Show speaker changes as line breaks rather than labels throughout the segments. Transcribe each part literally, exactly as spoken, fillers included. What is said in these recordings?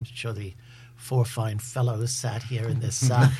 sure the four fine fellows sat here in this uh,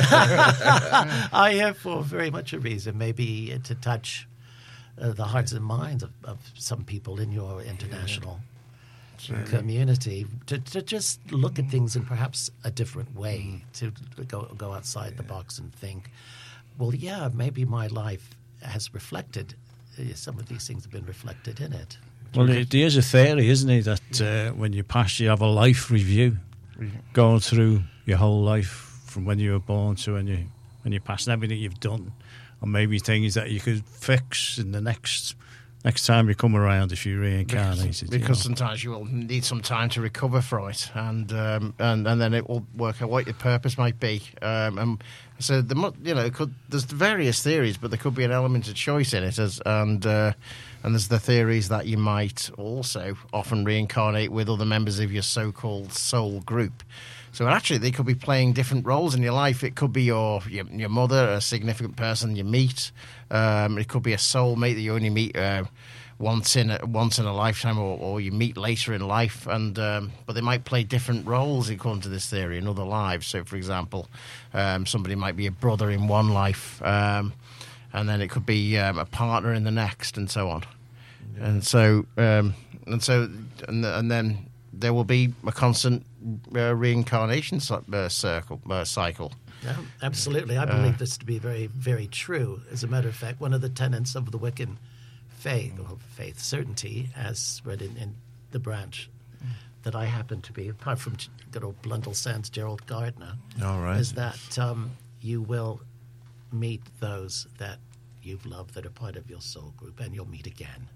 are here for very much a reason, maybe to touch uh, the hearts and minds of, of some people in your international yeah. community, to, to just look at things in perhaps a different way, to go go outside yeah. the box and think, well, yeah, maybe my life has reflected, uh, some of these things have been reflected in it.
Well, there is a theory, isn't it, that uh, when you pass, you have a life review, going through your whole life from when you were born to when you when you pass, and everything you've done, or maybe things that you could fix in the next next time you come around if you reincarnated.
Because, because
you know.
sometimes you will need some time to recover from it, and um, and and then it will work out what your purpose might be. Um, and so the you know could, there's various theories, but there could be an element of choice in it, as and. Uh, And there's the theories that you might also often reincarnate with other members of your so-called soul group. So actually, they could be playing different roles in your life. It could be your your, your mother, a significant person you meet. Um, it could be a soulmate that you only meet uh, once in a, once in a lifetime, or, or you meet later in life. And um, but they might play different roles according to this theory in other lives. So, for example, um, somebody might be a brother in one life, um, and then it could be um, a partner in the next, and so on. And so, um, and so, and, and then there will be a constant uh, reincarnation uh, circle uh, cycle.
Yeah, absolutely, I believe uh, this to be very, very true. As a matter of fact, one of the tenets of the Wiccan faith, or faith certainty, as read in, in the branch that I happen to be, apart from good old Blundell Sands Gerald Gardner,
all right.
is that um, you will meet those that you've loved that are part of your soul group, and you'll meet again.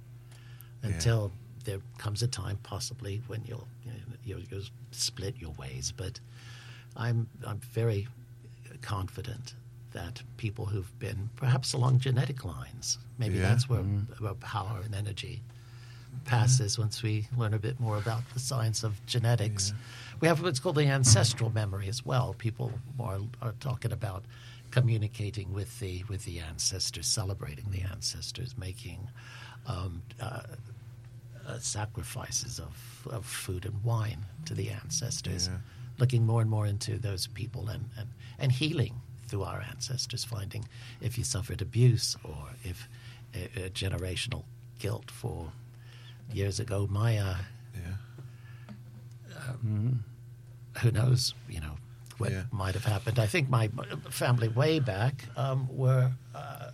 Until yeah. there comes a time, possibly, when you'll, you know, you'll, you'll split your ways. But I'm I'm very confident that people who've been perhaps along genetic lines, maybe
yeah.
that's where,
mm-hmm.
where power and energy passes mm-hmm. once we learn a bit more about the science of genetics. Yeah. We have what's called the ancestral memory as well. People are, are talking about communicating with the with the ancestors, celebrating the ancestors, making Um, uh, uh, sacrifices of, of food and wine to the ancestors, yeah. looking more and more into those people and, and, and healing through our ancestors, finding if you suffered abuse or if a, a generational guilt for years ago, Maya,
yeah.
um, mm-hmm. who knows, you know, what
yeah.
might have happened. I think my family way back um, were... Uh,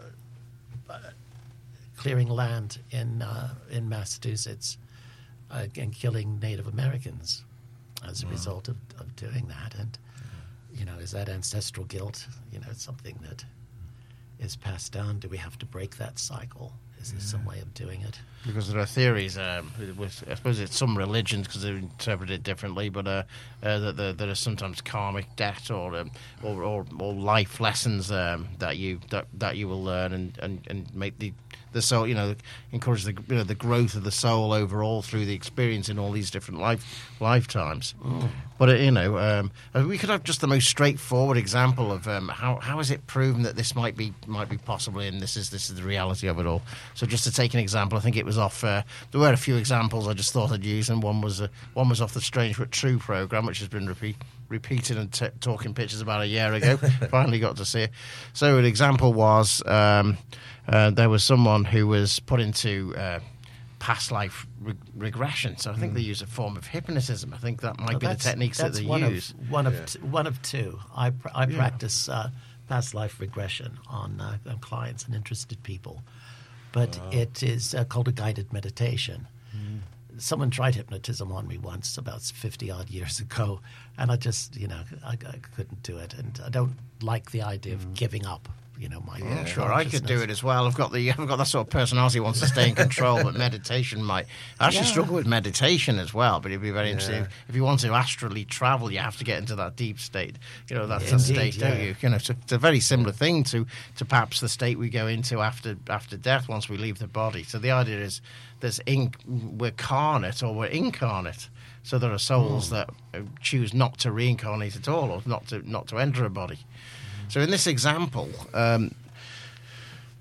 clearing land in uh, in Massachusetts uh, and killing Native Americans as a wow. result of, of doing that. And, you know, is that ancestral guilt, you know, something that is passed down? Do we have to break that cycle? Is there yeah. some way of doing it?
Because there are theories, um, with, I suppose it's some religions because they interpret it differently, but uh, uh, that there, there are sometimes karmic debt or um, or, or, or life lessons um, that you that, that you will learn and, and, and make the the soul, you know, encourage the you know the growth of the soul overall through the experience in all these different life lifetimes. Mm. But uh, you know, um, we could have just the most straightforward example of um, how how is it proven that this might be might be possible, and this is this is the reality of it all. So just to take an example, I think it was off. Uh, there were a few examples I just thought I'd use, and one was uh, one was off the Strange but True program, which has been repeat, repeated and t- talking pictures about a year ago. Finally got to see it. So an example was um, uh, there was someone who was put into uh, past life re- regression. So I think mm. they use a form of hypnotism. I think that might
well,
be the techniques that they
one
use.
Of, one
yeah.
of t- one of two. I pr- I
yeah. practice
uh, past life regression on, uh, on clients and interested people. But wow. it is uh, called a guided meditation. Mm. Someone tried hypnotism on me once about fifty-odd years ago, and I just, you know, I, I couldn't do it. And I don't like the idea of mm. giving up, you know, my
yeah, sure, I could do it as well. I've got the I've got that sort of personality who wants to stay in control, but meditation might. I actually yeah. struggle with meditation as well, but it'd be very yeah. interesting. If, if you want to astrally travel, you have to get into that deep state. You know, that's
Indeed,
the state, yeah. don't you? You know, it's a, it's a very similar thing to, to perhaps the state we go into after after death once we leave the body. So the idea is there's in, we're carnate or we're incarnate. So there are souls mm. that choose not to reincarnate at all, or not to not to enter a body. So in this example, um,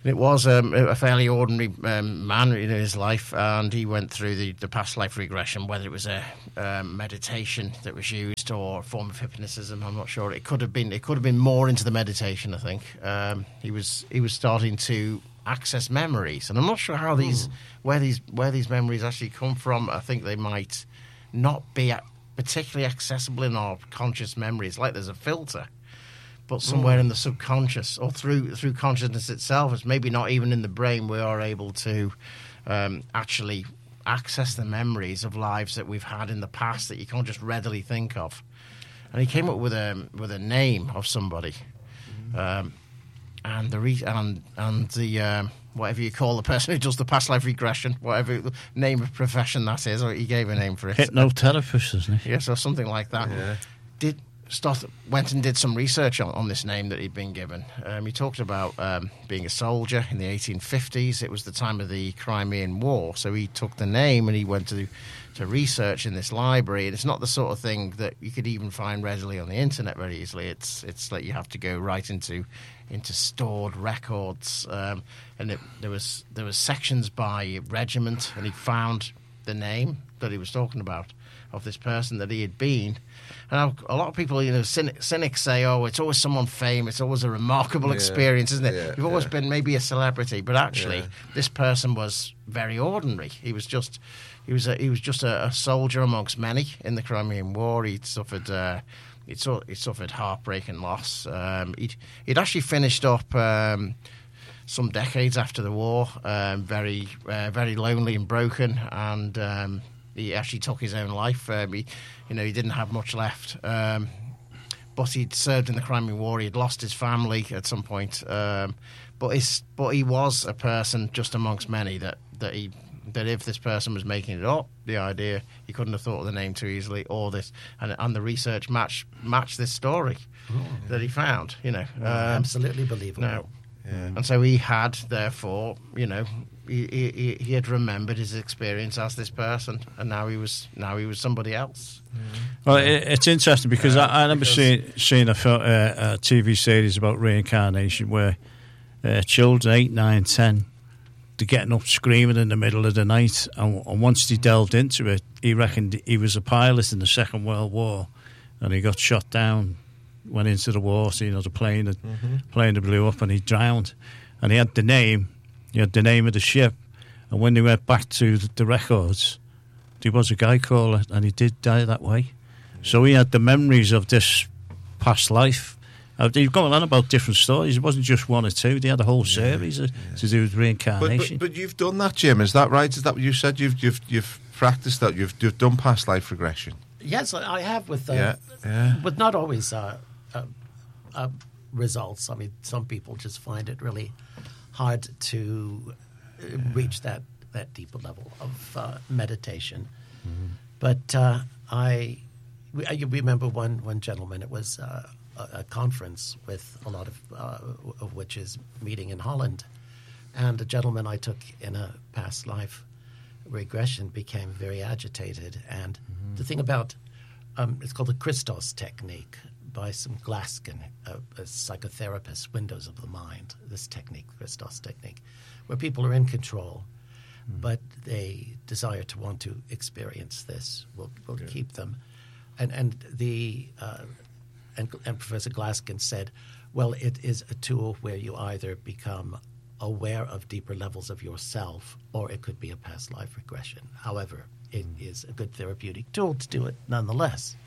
It was um, a fairly ordinary um, man in his life, and he went through the, the past life regression, whether it was a um, meditation that was used or a form of hypnotism. I'm not sure. It could have been. It could have been more into the meditation. I think um, he was he was starting to access memories, and I'm not sure how these
Ooh.
where these where these memories actually come from. I think they might not be particularly accessible in our conscious memories. Like there's a filter. But somewhere mm. in the subconscious or through through consciousness itself, it's maybe not even in the brain, we are able to um, actually access the memories of lives that we've had in the past that you can't just readily think of. And he came up with a with a name of somebody, mm. um, and the re- and and the um, whatever you call the person who does the past life regression, whatever the name of profession that is, or he gave a name for it.
Hypnotherapist, isn't he?
Yes, or something like that.
Yeah.
Did. Started, went and did some research on, on this name that he'd been given. Um, he talked about um, being a soldier in the eighteen fifties. It was the time of the Crimean War, so he took the name and he went to to research in this library. And it's not the sort of thing that you could even find readily on the internet very easily. It's it's like you have to go right into into stored records. Um, and it, there was there was sections by regiment, and he found the name that he was talking about of this person that he had been. And a lot of people, you know, cynics, cynics say, oh, it's always someone famous, it's always a remarkable
yeah.
experience, isn't it?
Yeah,
You've always
yeah.
been maybe a celebrity, but actually,
Yeah.
this person was very ordinary. He was just, he was, a, he was just a, a soldier amongst many in the Crimean War. He'd suffered, uh, he'd, su- he'd suffered heartbreak and loss. Um, he'd, he'd actually finished up um, some decades after the war, um, very, uh, very lonely and broken, and um, he actually took his own life. Um, he, you know, he didn't have much left, um, but he'd served in the Crimean War. He'd lost his family at some point, um, but his, but he was a person just amongst many that, that he that if this person was making it up, the idea he couldn't have thought of the name too easily, or this, and, and the research match matched this story
Oh.
that he found. You know,
Well,
um,
absolutely believable.
no.
Yeah.
And so he had, therefore, you know, he, he he had remembered his experience as this person, and now he was now he was somebody else.
Well, it, it's interesting because
Yeah,
I, I remember
because-
seeing, seeing a, fil- uh, a T V series about reincarnation where uh, children, eight, nine, ten, they're getting up screaming in the middle of the night. And, and once they delved into it, he reckoned he was a pilot in the Second World War and he got shot down, went into the water, you know, the plane, that,
Mm-hmm.
plane that blew up and he drowned. And he had the name, he had the name of the ship. And when they went back to the, the records, there was a guy caller and he did die that way. So he had the memories of this past life. Uh, they've gone on about different stories. It wasn't just one or two. They had a whole series uh, to do with
But,
reincarnation.
but but you've done that, Jim. Is that right? Is that what you said? You've you've you've practiced that. You've you've done past life regression.
Yes, I have with uh,
Yeah, yeah.
with not always uh, uh, uh, results. I mean, some people just find it really hard to uh, reach that that deeper level of uh, meditation.
Mm-hmm.
But uh, I, we, I remember one one gentleman. It was uh, a, a conference with a lot of uh, of witches meeting in Holland, and a gentleman I took in a past life regression became very agitated. And the thing about um, it's called the Christos technique by some Glaskin, a, a psychotherapist, Windows of the Mind. This technique, Christos technique, where people are in control, but they desire to want to experience this. Will will keep them, and and the uh, and, and Professor Glaskin said, well, it is a tool where you either become aware of deeper levels of yourself, or it could be a past life regression. However, it is a good therapeutic tool to do it nonetheless.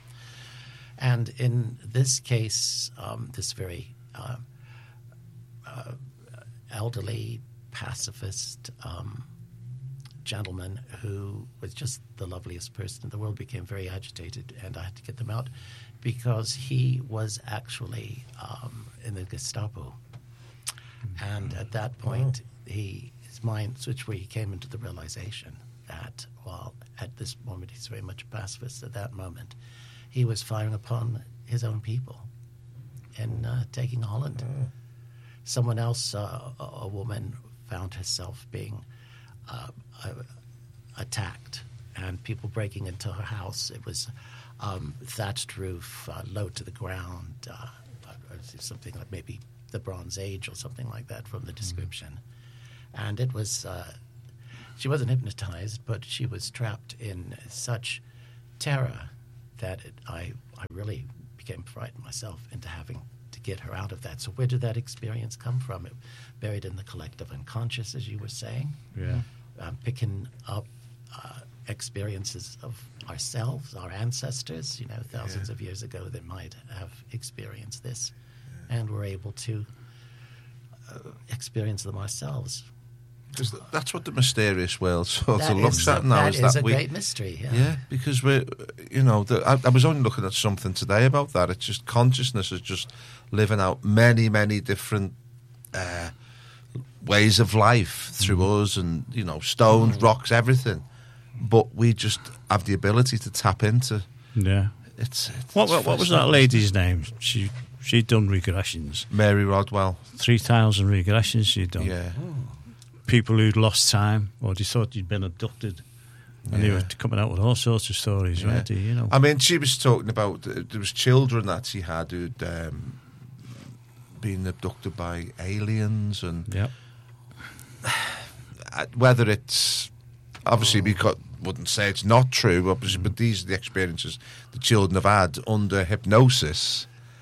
And in this case, um, this very uh, uh, elderly pacifist um, gentleman who was just the loveliest person in the world became very agitated, and I had to get them out because he was actually um, in the Gestapo. And at that point, he his mind switched where he came into the realization that, well, at this moment, he's very much a pacifist. At that moment, he was firing upon his own people and uh, taking Holland. Someone else, uh, a, a woman, found herself being uh, uh, attacked and people breaking into her house. It was um, thatched roof, uh, low to the ground, uh, something like maybe the Bronze Age or something like that from the description. And it was, uh, she wasn't hypnotized, but she was trapped in such terror that it, I, I really became frightened myself into having to get her out of that. So where did that experience come from? It buried in the collective unconscious, as you were saying.
Yeah.
Uh, picking up uh, experiences of ourselves, our ancestors, you know, thousands
Yeah.
of years ago that might have experienced this. Yeah. And we're able to uh, experience them ourselves.
Because that's what the mysterious world sort
That
of looks
is
at
a,
now.
that
is,
is
that
a
we,
great mystery. Yeah,
yeah, because we're, you know, the, I, I was only looking at something today about that. It's just consciousness is just living out many, many different uh, ways of life through mm. us, and you know, stones, mm. rocks, everything. But we just have the ability to tap into.
Yeah.
It's, it's
what, what, what was that lady's name? She she'd done regressions.
Mary Rodwell.
Three thousand regressions she'd done.
Yeah.
Oh.
People who'd lost time, or they thought you'd been abducted, and
yeah.
they were coming out with all sorts of stories,
yeah.
weren't they? You know.
I mean, she was talking about uh, there was children that she had who'd um, been abducted by aliens, and
yep.
whether it's obviously we got, wouldn't say it's not true, obviously, mm. but these are the experiences the children have had under hypnosis,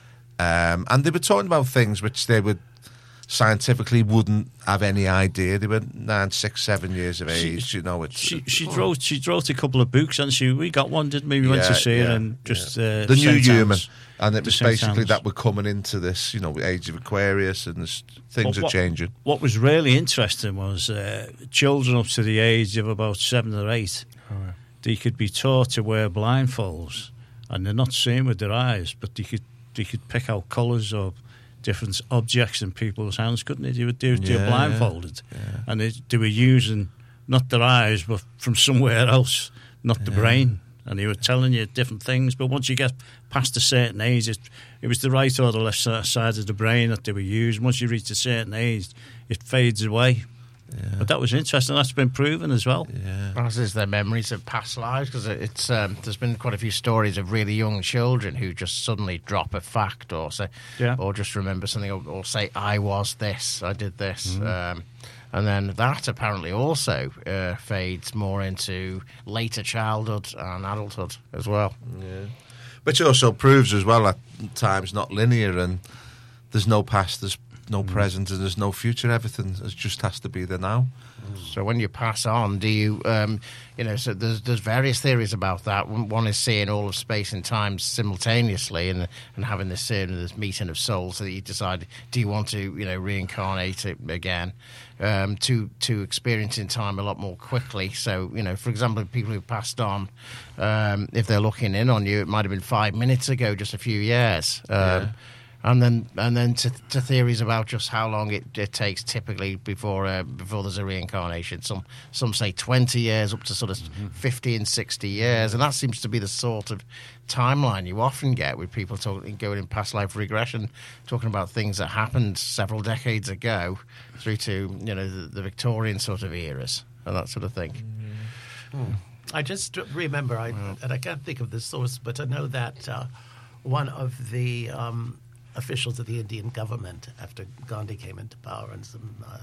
um, and they were talking about things which they would. Scientifically wouldn't have any idea. They were nine, six, seven years of age. She, you know, it's
she she
oh.
wrote she wrote a couple of books, and she we got one, didn't we? We
yeah,
went to see
yeah,
her, and just
yeah.
uh,
the new
Saint
human,
Anne's,
and it was
Saint
basically
Anne's.
that we're coming into this, you know, age of Aquarius, and this, things
what,
are changing.
What was really interesting was uh, children up to the age of about seven or eight, oh, yeah. they could be taught to wear blindfolds, and they're not seeing with their eyes, but they could they could pick out colours or different objects in people's hands, couldn't they? They were, they were
yeah,
blindfolded,
yeah.
and they, they were using not their eyes, but from somewhere else, not the
yeah.
brain. And they were telling you different things. But once you get past a certain age, it, it was the right or the left side of the brain that they were using. Once you reach a certain age, it fades away. Yeah. But that was interesting. That's been proven as well.
Yeah. As is their memories of past lives, because it's um, there's been quite a few stories of really young children who just suddenly drop a fact or say,
yeah.
or just remember something, or, or say, "I was this, I did this," mm. um, and then that apparently also uh, fades more into later childhood and adulthood as well.
Yeah. Which also proves as well that time's not linear, and there's no past, there's no mm. present, and there's no future. Everything just has to be there now.
So when you pass on, do you, um, you know, so there's there's various theories about that. One is seeing all of space and time simultaneously, and and having this, uh, this meeting of souls, so that you decide, do you want to, you know, reincarnate it again, um, to to experiencing time a lot more quickly. So, you know, for example, people who passed on, um, if they're looking in on you, it might have been five minutes ago, just a few years. Um,
yeah.
And then, and then to, to theories about just how long it, it takes typically before uh, before there's a reincarnation. Some some say twenty years, up to sort of mm-hmm. fifty and sixty years, and that seems to be the sort of timeline you often get with people talking, going in past life regression, talking about things that happened several decades ago, through to, you know, the, the Victorian sort of eras and that sort of thing.
Mm-hmm. Mm. I just remember, I, mm. and I can't think of the source, but I know that uh, one of the um, officials of the Indian government, after Gandhi came into power, and some uh,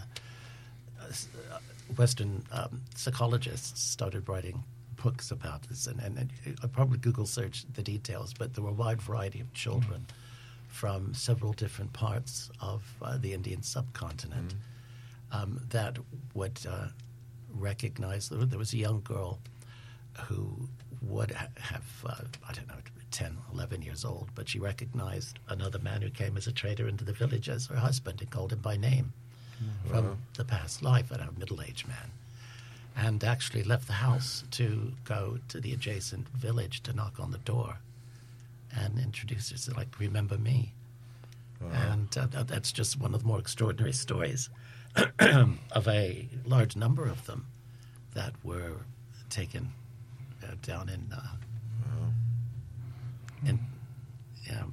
uh, Western um, psychologists started writing books about this, and, and, and I probably Google searched the details, but there were a wide variety of children mm. from several different parts of uh, the Indian subcontinent mm. um, that would uh, recognize. There was a young girl who would ha- have, uh, I don't know, ten, eleven years old, but she recognized another man who came as a trader into the village as her husband and called him by name mm-hmm. from the past life, a middle-aged man, and actually left the house to go to the adjacent village to knock on the door and introduce herself, like, remember me. Wow. And uh, that's just one of the more extraordinary stories of a large number of them that were taken uh, down in uh, And yeah, from the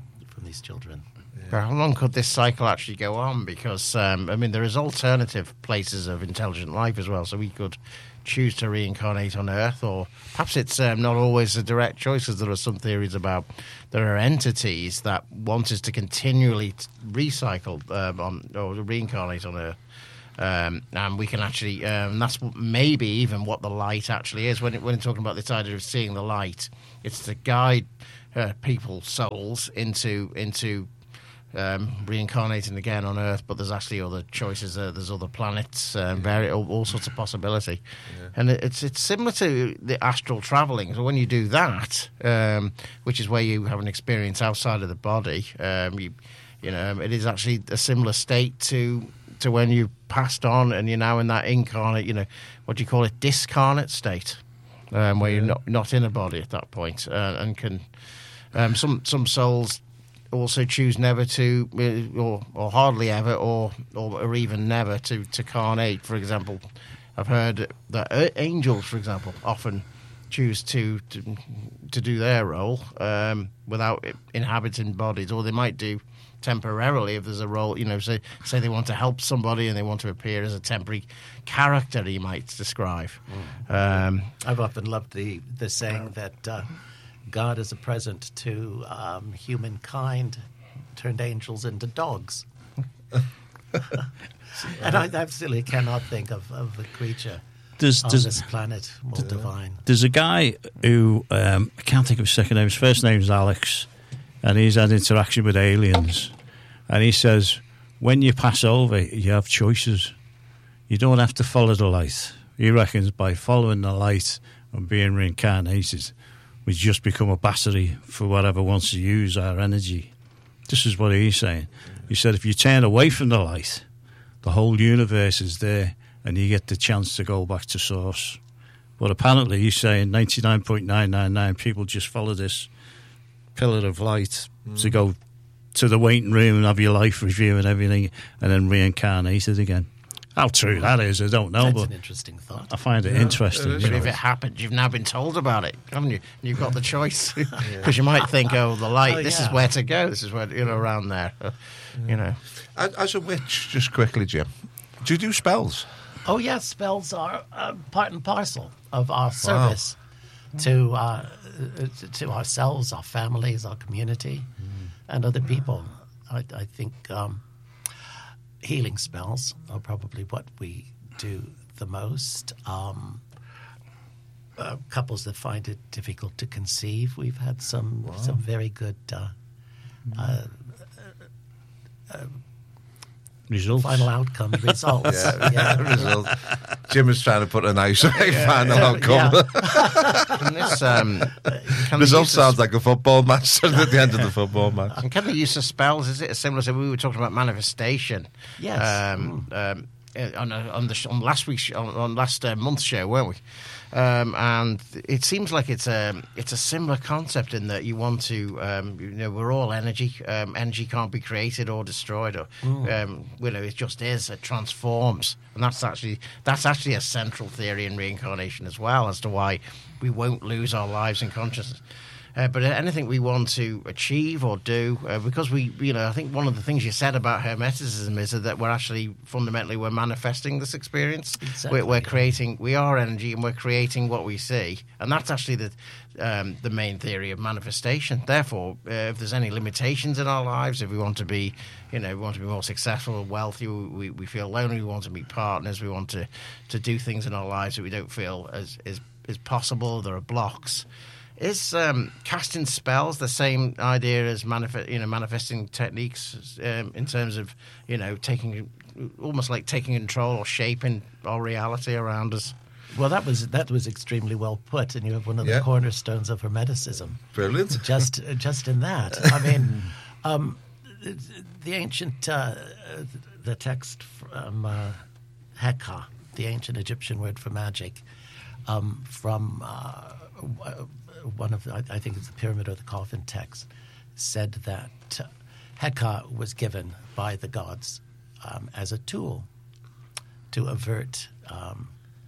these children.
But how long could this cycle actually go on? Because, um, I mean, there is alternative places of intelligent life as well. So we could choose to reincarnate on Earth, or perhaps it's um, not always a direct choice, because there are some theories about there are entities that want us to continually t- recycle um, on or reincarnate on Earth. Um, and we can actually, um, that's what, maybe even what the light actually is. When, it, when talking about this idea of seeing the light, it's to guide uh, people's souls into into um, reincarnating again on Earth. But there's actually other choices. Uh, there's other planets, um, vari- all, all sorts of possibility. Yeah. And it, it's it's similar to the astral traveling. So when you do that, um, which is where you have an experience outside of the body, um, you you know, it is actually a similar state to. to when you passed on and you're now in that incarnate, you know, what do you call it, discarnate state, um, where you're not not in a body at that point, uh, and can um, some some souls also choose never to, uh, or or hardly ever, or or, or even never to to carnate. For example, I've heard that angels, for example, often choose to to, to do their role um, without inhabiting bodies, or they might do temporarily if there's a role, you know, say say they want to help somebody and they want to appear as a temporary character, you might describe. Mm. Um,
I've often loved the, the saying that uh, God is a present to um, humankind, turned angels into dogs. And I absolutely cannot think of, of a creature
there's,
on
there's,
this planet more
there's,
divine.
There's a guy who, um, I can't think of his second name, his first name's Alex, and he's had interaction with aliens. And he says, when you pass over, you have choices. You don't have to follow the light. He reckons by following the light and being reincarnated, we just become a battery for whatever wants to use our energy. This is what he's saying. He said, if you turn away from the light, the whole universe is there, and you get the chance to go back to source. But apparently he's saying ninety-nine point nine nine nine people just follow this pillar of light mm. to go to the waiting room and have your life review and everything, and then reincarnated again. How true that is, I don't know.
That's
but
an interesting thought.
I find it
yeah,
interesting.
But if it happened, you've now been told about it, haven't you? You've got the choice, because yeah. you might think, "Oh, the light.
Oh,
this
yeah.
is where to go. This is where you know around there." Uh, you know,
as a witch, just quickly, Jim, do you do spells?
Oh yes, spells are uh, part and parcel of our service wow. to uh, to ourselves, our families, our community, mm. and other people. I, I think um, healing spells are probably what we do the most. Um, uh, couples that find it difficult to conceive, we've had some wow. some very good uh, uh, uh,
results.
Final outcome results.
yeah,
yeah.
results. Jim is trying to put a nice yeah. final outcome.
Yeah.
Can this, um, can
result sounds like a football match at the end of the football match.
And can the use of spells, is it similar to, we were talking about manifestation?
Yes.
Um, mm. um, on, on the on last week's on, on last uh, month's show, weren't we? Um, and it seems like it's a it's a similar concept in that you want to um, you know we're all energy. Um, energy can't be created or destroyed, or mm. um, you know it just is. It transforms, and that's actually that's actually a central theory in reincarnation as well, as to why we won't lose our lives in consciousness. Uh, but anything we want to achieve or do, uh, because we, you know, I think one of the things you said about Hermeticism is that we're actually fundamentally we're manifesting this experience.
Exactly.
We're, we're creating, we are energy, and we're creating what we see, and that's actually the um, the main theory of manifestation. Therefore, uh, if there's any limitations in our lives, if we want to be, you know, we want to be more successful, wealthy, we, we feel lonely, we want to meet partners, we want to to do things in our lives that we don't feel as is is possible. There are blocks. Is um, casting spells the same idea as manifest, you know, manifesting techniques um, in terms of, you know, taking almost like taking control or shaping our reality around us?
Well, that was that was extremely well put, and you have one of the
yeah.
cornerstones of Hermeticism.
Brilliant.
Just just in that, I mean, um, the ancient uh, the text from uh, Heka, the ancient Egyptian word for magic, um, from. Uh, one of the, I think it's the Pyramid or the Coffin text, said that uh, Heka was given by the gods um, as a tool to avert um,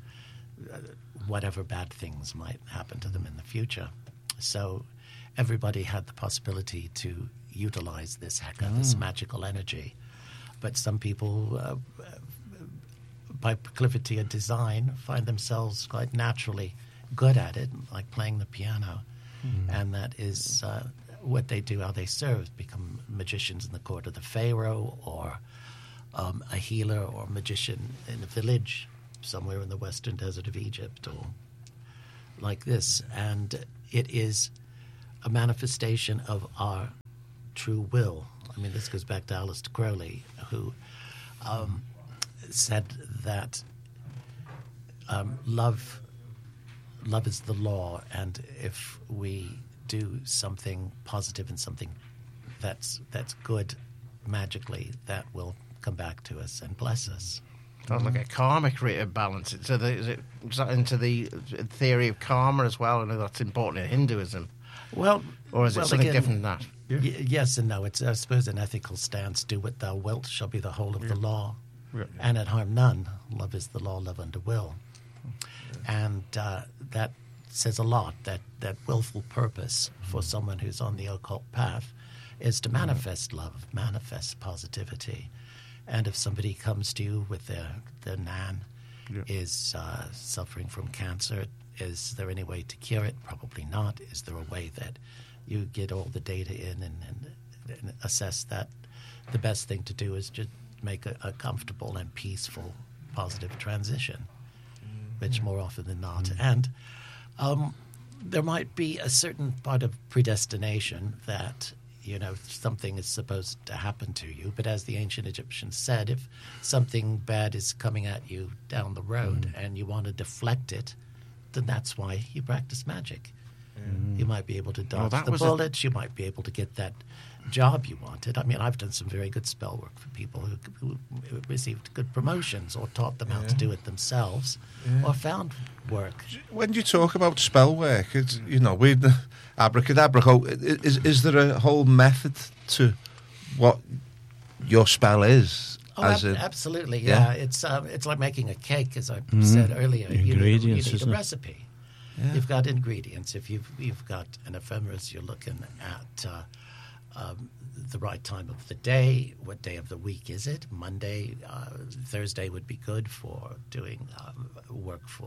whatever bad things might happen to them in the future. So everybody had the possibility to utilize this heka, mm. this magical energy. But some people, uh, by proclivity and design, find themselves quite naturally good at it, like playing the piano. Mm. And that is uh, what they do, how they serve, become magicians in the court of the pharaoh, or um, a healer or magician in a village somewhere in the western desert of Egypt, or like this. And it is a manifestation of our true will. I mean, this goes back to Aleister Crowley, who um, said that um, love love is the law, and if we do something positive and something that's that's good magically, that will come back to us and bless us.
Sounds like a karmic rate of balance. So the, is it is that into the theory of karma as well? I know that's important in Hinduism.
Well,
or is it
well,
something
again,
different than that?
Y- yes and no. It's, I suppose, an ethical stance. Do what thou wilt shall be the whole of yeah. the law. Yeah. And at harm none. Love is the law, love under will. Yeah. And uh, that says a lot, that, that willful purpose for someone who's on the occult path is to manifest love, manifest positivity. And if somebody comes to you with their, their nan yeah. is uh, suffering from cancer, is there any way to cure it? Probably not. Is there a way that you get all the data in and, and, and assess that? The best thing to do is just make a, a comfortable and peaceful, positive transition, which more often than not. Mm. And um, there might be a certain part of predestination that, you know, something is supposed to happen to you. But as the ancient Egyptians said, if something bad is coming at you down the road mm. and you want to deflect it, then that's why you practice magic. Mm. You might be able to dodge well, the bullets. A... You might be able to get that job you wanted. I mean, I've done some very good spell work for people who, who, who received good promotions or taught them yeah. how to do it themselves yeah. or found work.
When you talk about spell work, it's, you know, we abracadabra, is, is there a whole method to what your spell is?
Oh, ab-
a,
absolutely, yeah. yeah. It's um, it's like making a cake, as I mm. said earlier. You
ingredients,
need, you need
isn't
a
it?
recipe.
Yeah.
You've got ingredients. If you've you've got an ephemeris, you're looking at uh, um, the right time of the day. What day of the week is it? Monday, uh, Thursday would be good for doing um, work for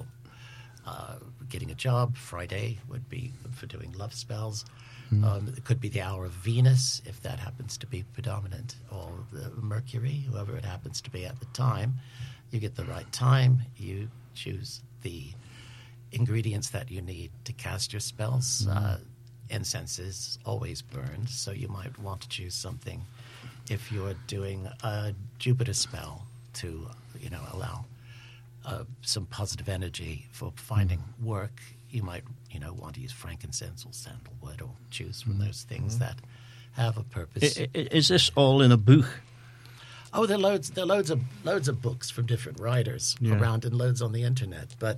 uh, getting a job. Friday would be good for doing love spells. Mm. Um, it could be the hour of Venus, if that happens to be predominant, or the Mercury, whoever it happens to be at the time. You get the right time. You choose the ingredients that you need to cast your spells. Mm. Uh, incense is always burned, so you might want to choose something if you're doing a Jupiter spell to, you know, allow uh, some positive energy for finding mm. work. You might, you know, want to use frankincense or sandalwood, or choose from those things mm. that have a purpose.
I, I, is this all in a book?
Oh, there are loads. There are loads of loads of books from different writers yeah. around, and loads on the internet. But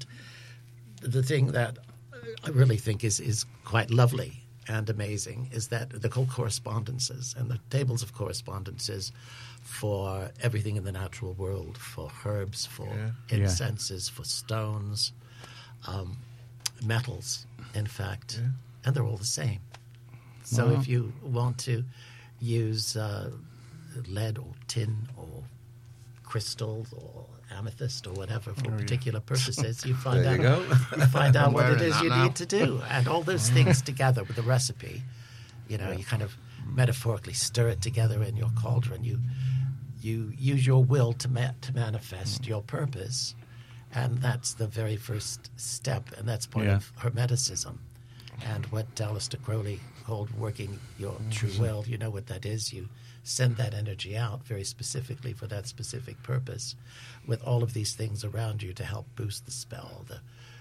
the thing that I really think is is quite lovely and amazing is that they're called correspondences, and the tables of correspondences for everything in the natural world, for herbs, for
yeah.
incenses, yeah. for stones. Um, metals, in fact,
yeah.
and they're all the same. So
wow.
if you want to use uh, lead or tin or crystal or amethyst or whatever for
oh,
particular
yeah.
purposes, you find
there
out
you, go.
you find out what it is you
now.
need to do, and all those things together with the recipe. You know,
yeah.
you kind of metaphorically stir it together in your cauldron. You you use your will to ma- to manifest mm. your purpose. And that's the very first step, and that's part
yeah.
of Hermeticism. And what Aleister Crowley called working your true will, you know what that is. You send that energy out very specifically for that specific purpose, with all of these things around you to help boost the spell. The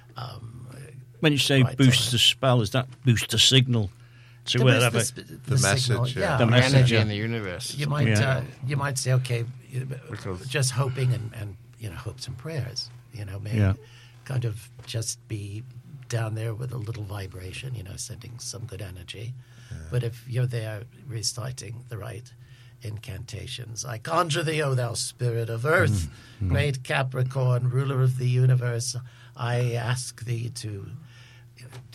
um,
when you say
right
boost
time.
the spell, is that boost the signal to
To
wherever?
boost the, sp- the,
The
signal,
message, yeah.
yeah.
The
The
message,
energy
yeah.
in the universe.
You might
Yeah.
uh, you might say, okay, you-
Because-
just hoping and, and you know hopes and prayers. You know, maybe
Yeah.
kind of just be down there with a little vibration. You know, sending some good energy.
Yeah.
But if you're there reciting the right incantations, I conjure thee, O thou spirit of earth,
Mm.
great Capricorn, ruler of the universe, I ask thee to to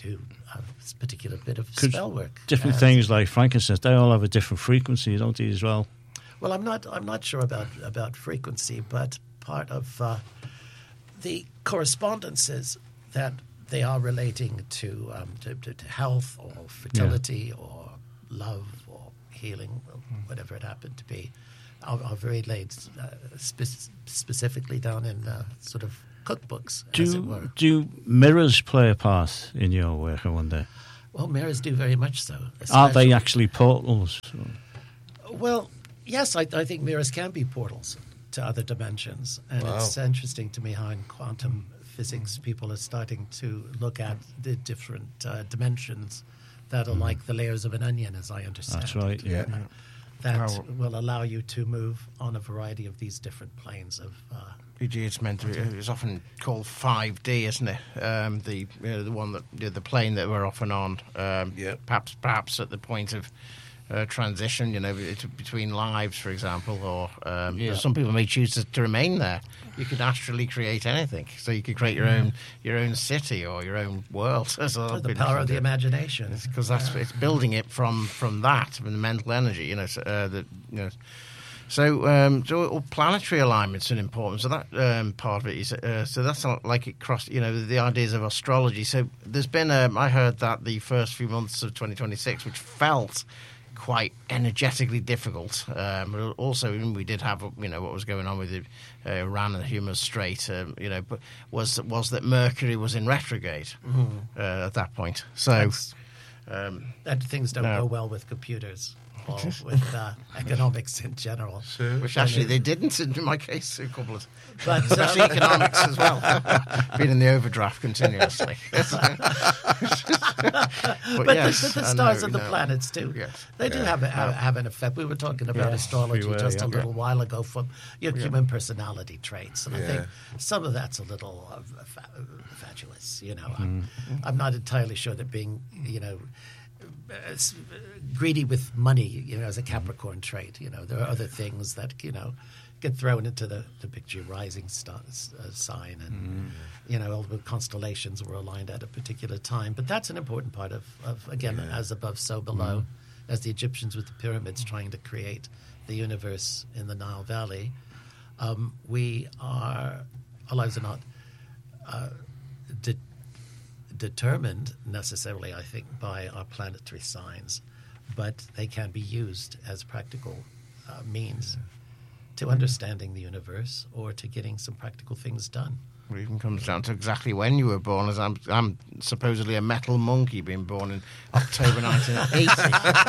a particular bit of
'Cause
spell work.
Different
And-
things like frankincense, they all have a different frequency, don't they, as well?
Well, I'm not. I'm not sure about about frequency, but part of uh, the correspondence is that they are relating to um, to, to, to health or fertility or love or healing, or whatever it happened to be, are, are very laid uh, spe- specifically down in uh, sort of cookbooks, as it were.
Do, do mirrors play a part in your work, I wonder?
Well, mirrors do very much so.
Are they
especially-
actually portals?
Well, yes, I, I think mirrors can be portals to other dimensions. And
Wow.
it's interesting to me how in quantum physics people are starting to look at the different uh, dimensions that are like the layers of an onion, as I understand.
That's right,
it,
yeah.
That
Wow.
will allow you to move on a variety of these different planes of. Uh,
E G, it's meant to be. It's often called five D, isn't it? Um, the you know, the one that the, the plane that we're often on. Um,
Yeah.
Perhaps perhaps at the point of uh, transition, you know, bet- between lives, for example, or um,
Yeah.
some people may choose to, to remain there. You could astrally create anything, so you could create your own your own city or your own world. So
the power of the imagination.
because that's it's building it from from that, from the mental energy, you know. So, uh, the you know. So, um, so all planetary alignment's an important. So that um, part of it is. Uh, so that's not like it crossed. You know, the ideas of astrology. So there's been. Um, I heard that the first few months of twenty twenty-six, which felt quite energetically difficult. Um, but also, we did have, you know, what was going on with the, uh, Iran and the Hormuz Strait. Um, you know, but was was that Mercury was in retrograde uh, at that point. So.
That's-
Um,
That things don't
No.
go well with computers or with uh, economics in general.
Which actually they didn't in my case a couple of
But,
especially
um,
economics as well. Being in the overdraft continuously. but
But
yes,
the, the
I
stars
know,
and the
no.
planets too.
Yes.
They do
Yeah.
have, a, have have an effect. We were talking about
Yes,
astrology
we were,
just a
yeah.
little while ago from your human personality traits, and I think
Yeah.
some of that's a little uh, fa- fatuous. You know,
Mm-hmm.
I'm, I'm not entirely sure that being, you know. uh, s- greedy with money, you know, as a Capricorn trait. You know, there are other things that, you know, get thrown into the, the picture, rising star, uh, sign, and, you know, all the constellations were aligned at a particular time. But that's an important part of, of again, as above, so below, as the Egyptians with the pyramids trying to create the universe in the Nile Valley. Um, we are, our lives are not uh, de- determined necessarily, I think, by our planetary signs, but they can be used as practical uh, means to understanding the universe or to getting some practical things done.
It even comes down to exactly when you were born, as I'm, I'm supposedly a metal monkey being born in October nineteen eighty.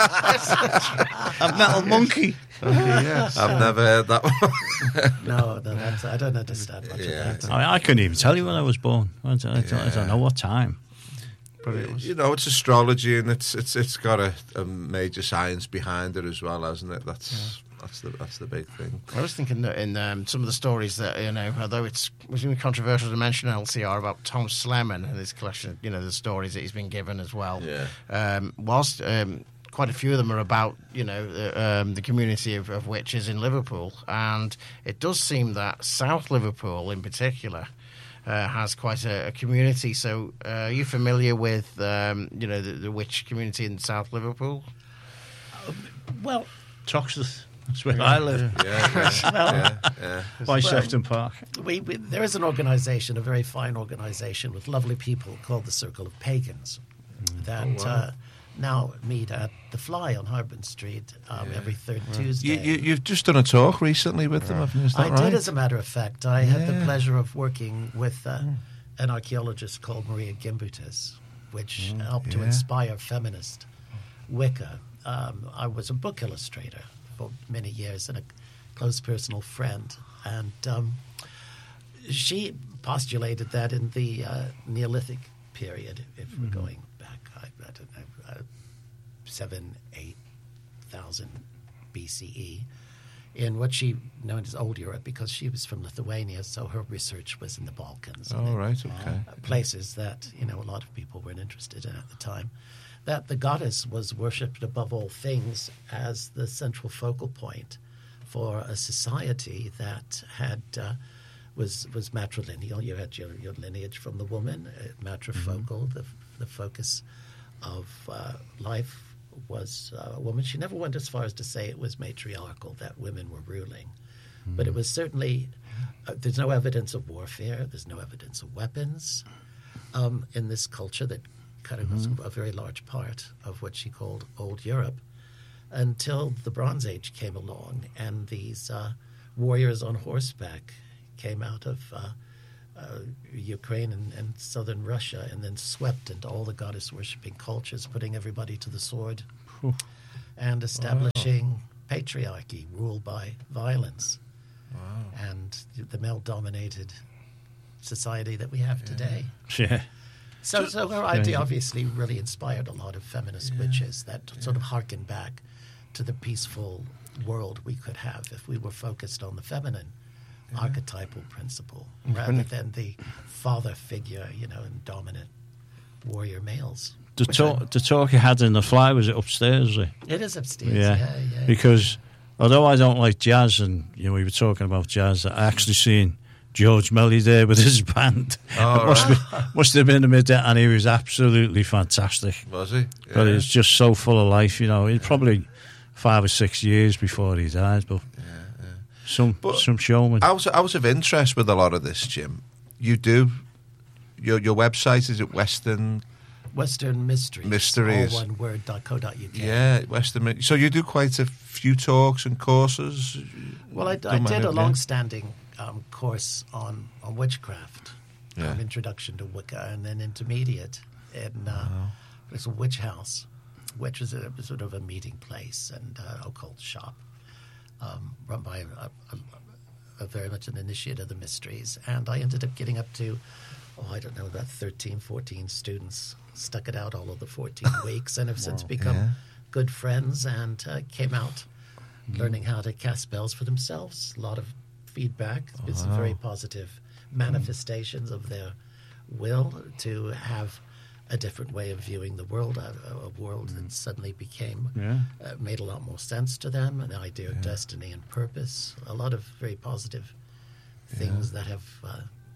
A metal monkey.
Yes.
I've never heard that one.
No, no, that's, I don't understand much
Yeah.
of that.
I, I couldn't even tell you when I was born. I don't, I don't, I don't know what time.
But it was,
You know, it's astrology, and it's it's it's got a, a major science behind it as well, hasn't it? That's that's the that's the big thing.
I was thinking that in um, some of the stories that, you know, although it's was even controversial to mention L C R about Tom Slemen and his collection, you know, the stories that he's been given as well.
Yeah.
Um, whilst um, quite a few of them are about, you know, uh, um, the community of, of witches in Liverpool, and it does seem that South Liverpool in particular uh, has quite a, a community. So, uh, are you familiar with, um, you know, the, the witch community in South Liverpool?
Well,
Toxteth. That's where I live.
Yeah, yeah, yeah, yeah.
By Sefton Park.
we, we, there is an organization, a very fine organization with lovely people called the Circle of Pagans that uh, now meet at The Fly on Harbin Street um, every third Tuesday.
You, you, you've just done a talk recently with them, haven't you? Is that
I
right?
did, as a matter of fact. I had the
Yeah.
pleasure of working with uh, an archaeologist called Maria Gimbutas, which helped to
yeah.
inspire feminist Wicca. Um, I was a book illustrator for many years and a close personal friend. And um, she postulated that in the uh, Neolithic period, if we're going back, I, I don't know, uh, seven, eight thousand B C E, in what she known as Old Europe, because she was from Lithuania, so her research was in the Balkans. and
Oh,
in,
right, okay.
uh, places that, you know, a lot of people weren't interested in at the time. That the goddess was worshipped above all things as the central focal point for a society that had uh, was was matrilineal. You had your, your lineage from the woman, uh, matrifocal, the the focus of uh, life was uh, a woman. She never went as far as to say it was matriarchal, that women were ruling. Mm. But it was certainly, uh, there's no evidence of warfare, there's no evidence of weapons um, in this culture that kind of was mm. a very large part of what she called Old Europe, until the Bronze Age came along and these uh, warriors on horseback came out of uh, uh, Ukraine and, and southern Russia and then swept into all the goddess-worshipping cultures, putting everybody to the sword
Ooh.
and establishing wow. patriarchy, ruled by violence,
wow.
and the male-dominated society that we have
yeah.
today.
Yeah.
So, so her idea obviously really inspired a lot of feminist yeah. witches that yeah. sort of harken back to the peaceful world we could have if we were focused on the feminine yeah. archetypal principle rather than the father figure, you know, and dominant warrior males.
The talk, the talk you had in the fly, was it upstairs? Was it?
It is upstairs,
yeah.
yeah, yeah.
Because although I don't like jazz, and you know we were talking about jazz, I actually seen George Melly there with his band.
Oh,
it must,
right.
be, must have been a midday, and he was absolutely fantastic.
Was he? Yeah.
But he's just so full of life, you know. He's yeah. probably five or six years before he died, but
yeah, yeah.
some
but
some showman.
Out, out of interest with a lot of this, Jim, you do your your website is it Western
Western Mysteries,
Mysteries,
all one word. dot co. dot uk.
Yeah, Western. So you do quite a few talks and courses.
Well, I, I did a long-standing um, course on, on witchcraft,
yeah.
um, introduction to Wicca, and then intermediate in uh,
wow.
it's a witch house, which is a, sort of a meeting place and uh, occult shop, um, run by a, a, a very much an initiate of the mysteries. And I ended up getting up to, oh, I don't know, about thirteen, fourteen students. Stuck it out all of the fourteen weeks, and have since become
yeah.
good friends, and uh, came out mm. learning how to cast spells for themselves. A lot of feedback. There's been
wow.
some very positive manifestations mm. of their will to have a different way of viewing the world, a, a world mm. that suddenly became,
yeah.
uh, made a lot more sense to them, an idea
yeah.
of destiny and purpose. A lot of very positive things
yeah.
that have uh,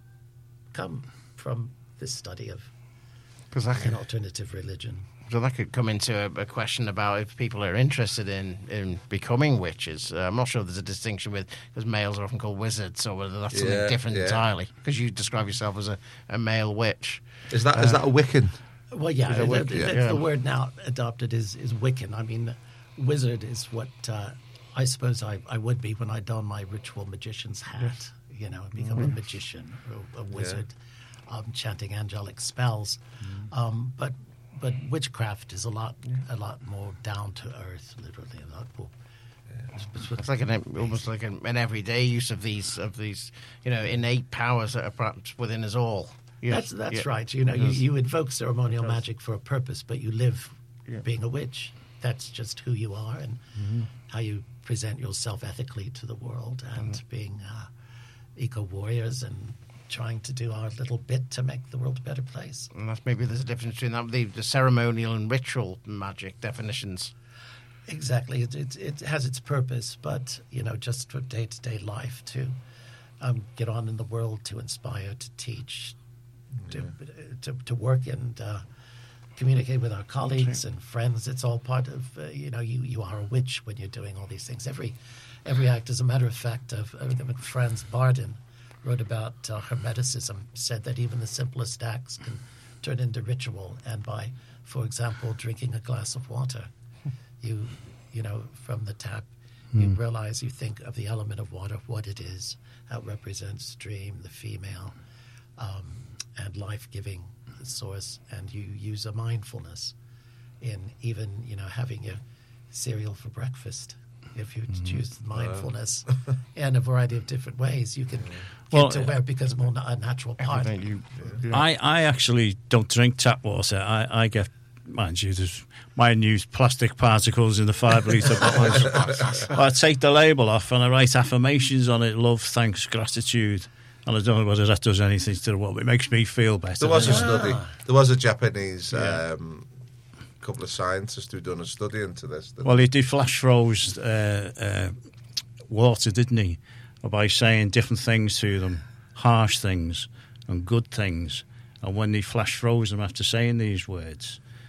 come from this study of
Because
an alternative religion.
So that could come into a, a question about if people are interested in, in becoming witches. Uh, I'm not sure there's a distinction with, because males are often called wizards, or whether that's
Yeah,
something different
yeah.
entirely. Because you describe yourself as a, a male witch.
Is that is that a Wiccan?
Well, yeah,
Is it
the,
Wic-
the,
yeah.
the,
Yeah.
the word now adopted is, is Wiccan. I mean, wizard is what uh, I suppose I, I would be when I don my ritual magician's hat, yes. you know, become mm-hmm. a magician or a wizard, yeah. um, chanting angelic spells. Mm. Um, but but witchcraft is a lot yeah. a lot more down to earth, literally a lot more.
It's, it's like an almost like an, an everyday use of these of these you know innate powers that are perhaps within us all.
Yes. That's that's yeah. right. You know, you, you invoke ceremonial
Because,
magic for a purpose, but you live
yeah.
being a witch. That's just who you are and
mm-hmm.
how you present yourself ethically to the world, and mm-hmm. being uh, eco-warriors and trying to do our little bit to make the world a better place.
And that's maybe there's a difference between that, the, the ceremonial and ritual magic definitions.
Exactly. It, it, it has its purpose, but, you know, just for day-to-day life to um, get on in the world, to inspire, to teach,
yeah.
to, to to work and uh, communicate with our colleagues and friends. It's all part of, uh, you know, you, you are a witch when you're doing all these things. Every every act, as a matter of fact, of, of Franz Bardon wrote about uh, Hermeticism, said that even the simplest acts can turn into ritual. And by, for example, drinking a glass of water, you, you know, from the tap, mm. you realize, you think of the element of water, what it is, how it represents stream, the female, um, and life-giving source, and you use a mindfulness in even, you know, having your cereal for breakfast. If you mm. choose mindfulness uh. in a variety of different ways, you can get
well,
to where it becomes more a natural part.
You, yeah.
I, I actually don't drink tap water. I, I get, mind you, there's minute plastic particles in the five litre bottles. I take the label off and I write affirmations on it: love, thanks, gratitude. And I don't know whether that does anything to the world. It makes me feel better.
There was a
Yeah.
study. There was a Japanese
Yeah.
um, couple of scientists who done a study into this.
Well, he did flash froze uh, uh, water, didn't he? By saying different things to them, harsh things and good things. And when he flash froze them after saying these words,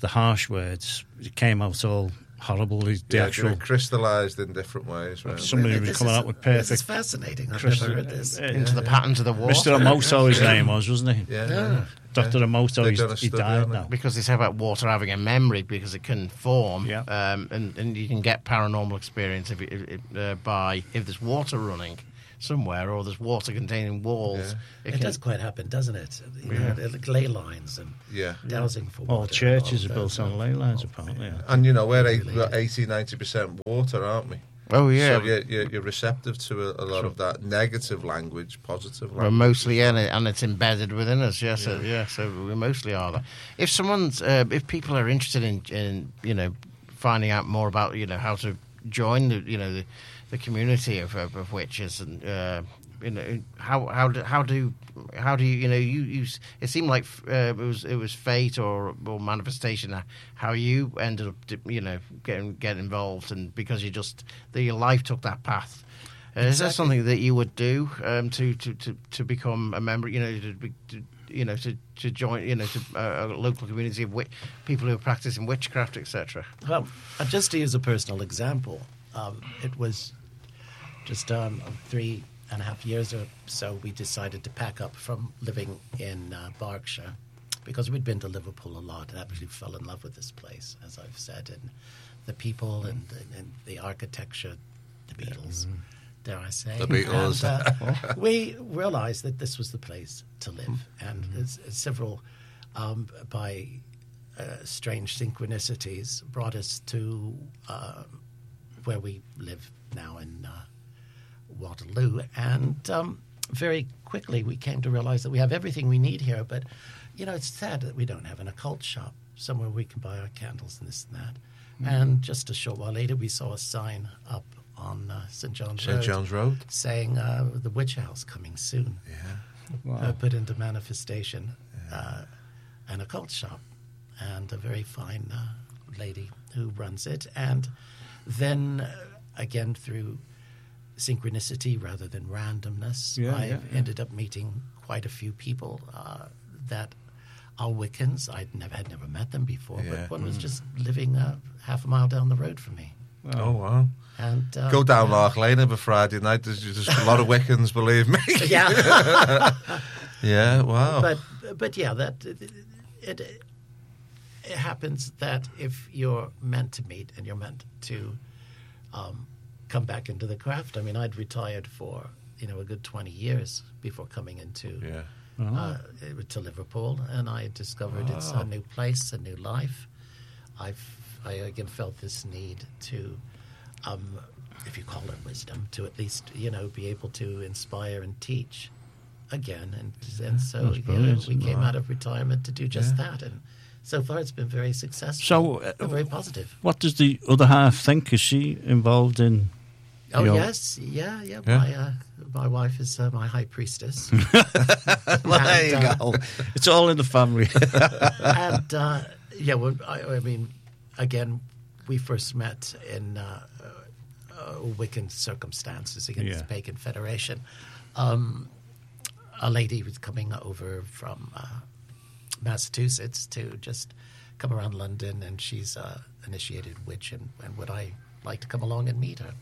the harsh words, it came out all horrible. The
Yeah,
actual
crystallised in different ways. Right?
somebody was
This
coming
is-
out with
This is
perfect.
fascinating. I've
crystal-
never heard this.
uh,
Into the patterns of the water.
Mister Emoto, his name was, wasn't he?
Yeah,
Yeah.
Doctor Emoto,
They've
he's,
done a
he
study
died
on it.
now.
Because they say about water having a memory because it can form,
Yeah.
um, and, and you can get paranormal experience if, it, if it, uh, by if there's water running somewhere or there's water containing walls.
It,
can-
does quite happen, doesn't it? You know, like ley lines and
Yeah.
dowsing for
All
water.
churches
all
are built
those.
on ley lines, apparently. Yeah.
And you know, we're eight, we're eighty, ninety percent water, aren't we?
Oh yeah,
So you're, you're, you're receptive to a, a lot of that negative language, positive
we're
language.
mostly in it, and it's embedded within us. Yes, yeah, so, yeah, so we mostly are that. If someone's, uh, if people are interested in, in, you know, finding out more about, you know, how to join the, you know, the, the community of, of, of witches, and uh, you know, how how do how do how do you you know you, you it seemed like uh, it was it was fate or or manifestation how you ended up you know getting get involved, and because you just the, your life took that path. Uh, Is that
Exactly.
something that you would do um, to, to, to, to become a member? You know, to, be, to you know to, to join you know to uh, a local community of wi- people who are practicing witchcraft, et cetera.
Well, uh, just to use a personal example, um, it was just um, three and a half years or so we decided to pack up from living in uh, Berkshire because we'd been to Liverpool a lot and actually fell in love with this place, as I've said, and the people and, and, and the architecture, the Beatles, dare I say.
The Beatles.
And, uh, we realized that this was the place to live, and there's several, um, by uh, strange synchronicities, brought us to uh, where we live now in uh, Waterloo. And um, very quickly we came to realize that we have everything we need here, but, you know, it's sad that we don't have an occult shop somewhere we can buy our candles and this and that. And just a short while later, we saw a sign up on uh, Saint John's
Saint
Road
John's Road.
saying uh, the witch house coming soon.
Yeah.
Uh, put into manifestation, uh, an occult shop, and a very fine uh, lady who runs it. And then, uh, again, through synchronicity rather than randomness,
Yeah,
I
yeah, yeah.
ended up meeting quite a few people uh, that are Wiccans. I never had never met them before,
Yeah.
but one was just living uh, half a mile down the road from me.
Oh, wow.
And uh,
Go down
yeah.
Lark Lane every Friday night. There's just a lot of Wiccans, believe me.
Yeah.
Yeah, wow.
but but yeah, that it, it, it happens that if you're meant to meet and you're meant to um, come back into the craft. I mean, I'd retired for you know a good twenty years before coming into
yeah.
uh, to Liverpool, and I discovered it's a new place, a new life. I've I again felt this need to. Um, if you call it wisdom, to at least you know be able to inspire and teach again, and and so
That's
you know,
brilliant.
we came out of retirement to do just
Yeah.
that, and so far it's been very successful.
So, uh,
and very positive.
What does the other half think? Is she involved in?
Oh
your-
yes, yeah, yeah.
Yeah.
My uh, my wife is uh, my high priestess,
Well, there you
And, uh,
go. It's all in the family.
and uh, yeah. Well, I, I mean, again, we first met in. Uh, Uh, Wiccan circumstances against
Yeah.
the Pagan Federation. Um, a lady was coming over from uh, Massachusetts to just come around London, and she's uh, initiated witch, and, and would I like to come along and meet her?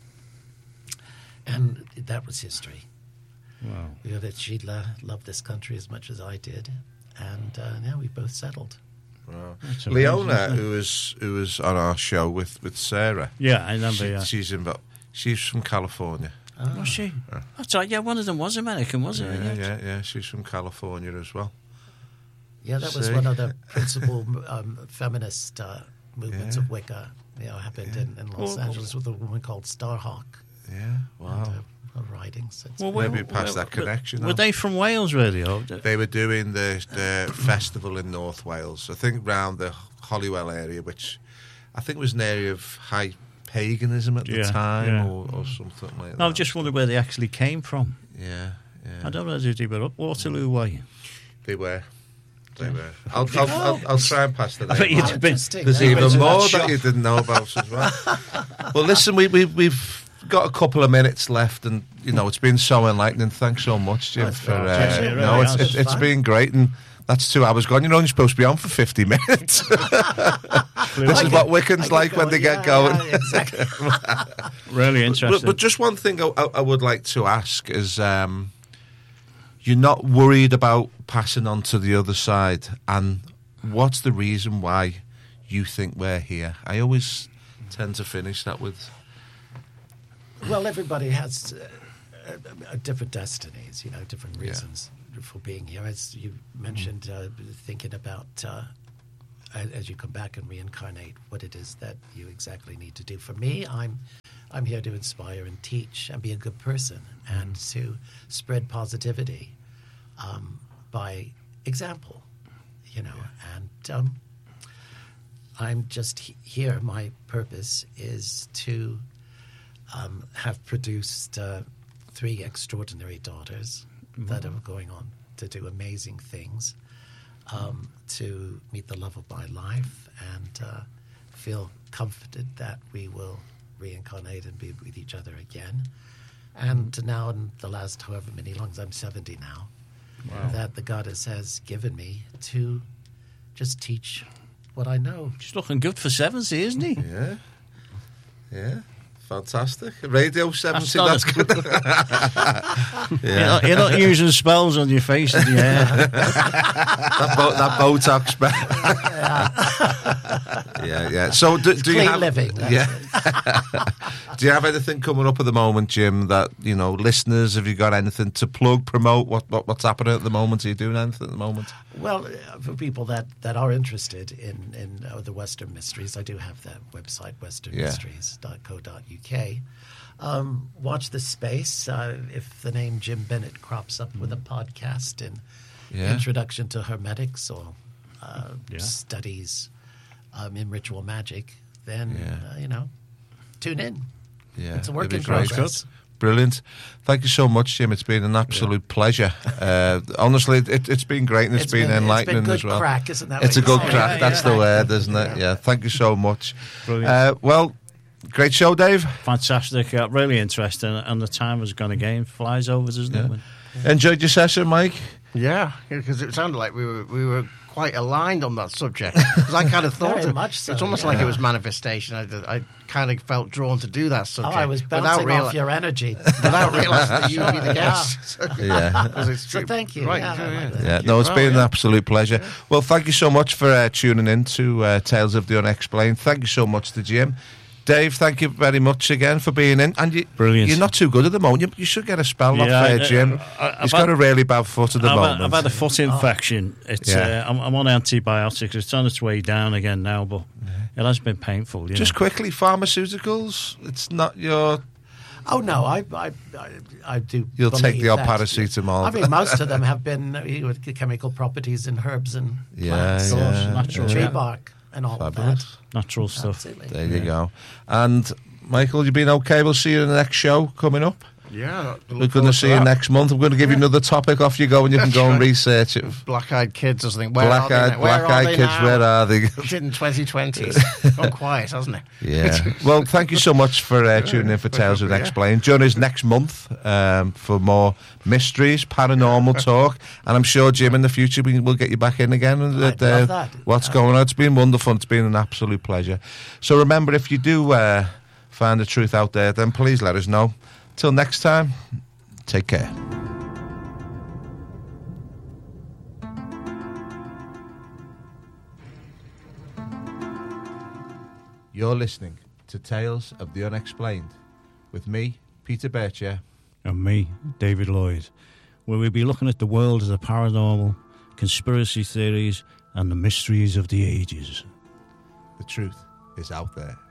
And that was history.
Wow.
You know, that she lo- loved this country as much as I did, and uh, now we both settled.
Wow.
That's amazing,
Leona,
isn't it?
who was who was on our show with, with Sarah,
Yeah, I remember.
she,
yeah.
she's in, she's from California.
Was she? That's right. Yeah, one of them was American, wasn't
Yeah,
it?
yeah, yeah. She's from California as well.
Yeah, that was
See?
one of the principal um, feminist uh, movements
Yeah.
of Wicca. You know, happened in, in Los
Well,
Angeles with a woman called Starhawk.
Yeah, wow.
And, uh, her writings. It's
Well,
Maybe
where-
past
where-
that connection
Were
now.
they from Wales, really? Or,
They were doing the, the festival in North Wales, I think round the Holywell area, which I think was an area of high paganism at the
Yeah,
time,
yeah.
or, or something like
no, I
that.
just wondered where they actually came from.
Yeah, yeah.
I don't know if they were up Waterloo way.
They were. They were. I'll, I'll, I'll, I'll try and pass the
I bet
name
you'd
on.
have been.
Interesting.
There's
Yeah.
even
Went to
more
that
that
shop.
you didn't know about as well. Well, listen, we, we, we've got a couple of minutes left, and you know it's been so enlightening. Thanks so much, Jim.
Oh, it's
for
been a
uh,
pleasure.
It really
no, it's,
has.
it's, it's
Fun.
been great, and That's two hours gone. You're only supposed to be on for fifty minutes. This is what Wickham's like when they get going.
Yeah, exactly.
Really interesting.
But, but just one thing I, I, I would like to ask is, um, you're not worried about passing on to the other side, and what's the reason why you think we're here? I always tend to finish that with...
Well, everybody has uh, uh, different destinies, you know, different
Yeah.
reasons for being here. As you mentioned, uh, thinking about uh, a- as you come back and reincarnate, what it is that you exactly need to do. For me, I'm I'm here to inspire and teach and be a good person and to spread positivity um, by example, you know. And um, I'm just he- here. My purpose is to um, have produced uh, three extraordinary daughters that are going on to do amazing things, um, to meet the love of my life, and uh, feel comforted that we will reincarnate and be with each other again. And now, in the last however many longs, I'm seventy now, that the goddess has given me to just teach what I know.
He's looking good for seventy, isn't he?
Yeah. Yeah. Fantastic. Radio seventy,
That's
that's
not
good.
You're, not, you're not using spells on your face, yeah.
that, bo- that Botox spell. yeah, yeah. So do, do you
Clean
have
living, that's
Yeah. Do you have anything coming up at the moment, Jim? That you know, listeners, have you got anything to plug, promote? What, what what's happening at the moment? Are you doing anything at the moment?
Well, uh, for people that, that are interested in, in uh, the Western Mysteries, I do have that website, western mysteries dot co dot u k. Um, watch the space. Uh, if the name Jim Bennett crops up with a podcast in
Yeah.
Introduction to Hermetics or uh,
Yeah.
studies um, in ritual magic, then,
Yeah.
uh, you know, tune in.
Yeah,
It's a work
it'd
in
be great.
progress.
Brilliant. Thank you so much, Jim. It's been an absolute pleasure. Uh, honestly, it, it's been great and it's
It's
been,
been- it's been
enlightening
good
as well.
crack, isn't that
It's
what
a good
you say?
crack.
Yeah,
That's
yeah.
the word, isn't it? Yeah. Thank you so much.
Brilliant.
Uh, well, great show, Dave.
Fantastic, uh, really interesting, and the time has gone again. Flies over, doesn't
Yeah.
it?
Enjoyed your session, Mike?
Yeah, because it sounded like we were we were quite aligned on that subject. Because I kind of thought
Very
it,
much so,
it's almost
yeah.
like it was manifestation. I, I kind of felt drawn to do that
Oh,
subject.
I was
without
bouncing
reali-
off your energy.
without realising that you'd be the guest.
Yeah.
'Cause it's
So
true.
thank you.
Right,
Yeah,
yeah,
I like
yeah.
that.
Yeah, no, it's
Well,
been an
yeah.
absolute pleasure. Well, thank you so much for uh, tuning in to uh, Tales of the Unexplained. Thank you so much to Jim. Dave, thank you very much again for being in. And you,
Brilliant.
You're not too good at the moment. You, you should get a spell off
Yeah,
there,
I-
Jim.
I- I-
He's
I've
got
had-
a really bad foot at the
I've,
moment.
had, I've had a foot infection. It's
Yeah.
uh, I'm, I'm on antibiotics. It's on its way down again now, but it has been painful. You
Just
know.
quickly, pharmaceuticals. It's not your.
Oh no, I I I, I do.
You'll take
believe
the odd
that.
paracetamol.
I mean, most of them have been uh, you know, the chemical properties in herbs and
Yeah,
plants,
yeah,
natural,
tree
yeah.
bark, and all
Fabulous.
of
natural
that.
stuff.
Absolutely.
There you go. And Michael, you've been okay. We'll see you in the next show coming up.
Yeah,
We're going to see you next month. I'm going to give you another topic. Off you go, and you can
That's
go and
right.
research it.
Black-eyed kids or something. Where are they
Black-eyed,
now? Where are
black-eyed
they
kids.
now?
Where are they?
Shit in twenty twenty. It's gone quiet, hasn't it?
Yeah. Well, thank you so much for uh, tuning in for Tales
Yeah.
Unexplained. Join us next month um, for more mysteries, paranormal talk, and I'm sure Jim in the future we will get you back in again. And
I'd
uh,
love that.
What's
Uh,
going on? It's been wonderful. It's been an absolute pleasure. So remember, if you do uh, find the truth out there, then please let us know. Till next time, take care. You're listening to Tales of the Unexplained with me, Peter Bircher.
And me, David Lloyd, where we'll be looking at the world of the paranormal, conspiracy theories, and the mysteries of the ages.
The truth is out there.